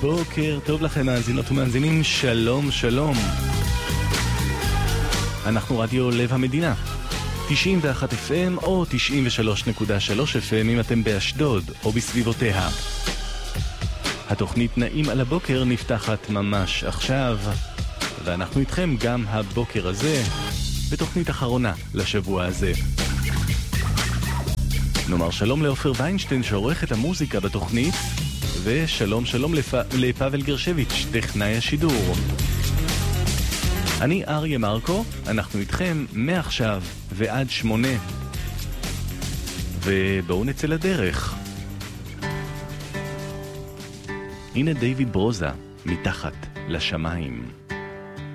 בוקר טוב לכם מאזינות ומאזינים, שלום שלום. אנחנו רדיו לב המדינה, 91 FM או 93.3 FM אם אתם באשדוד או בסביבותיה. התוכנית נעים על הבוקר נפתחת ממש עכשיו, ואנחנו איתכם גם הבוקר הזה, בתוכנית אחרונה לשבוע הזה. נאמר שלום לאופר ויינשטיין שעורך את המוזיקה בתוכנית, ושלום שלום לפאבל גרשביץ', טכנאי השידור. אני אריה מרקו, אנחנו איתכם מעכשיו ועד 8. ובואו נצא לדרך. הנה דיוויד ברוזה, מתחת לשמיים.